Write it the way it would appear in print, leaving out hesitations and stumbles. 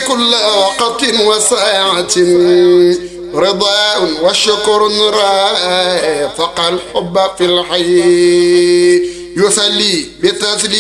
كل وقت وساعة رضاء وشكر رافق الحب في الحي يصلي بتسليم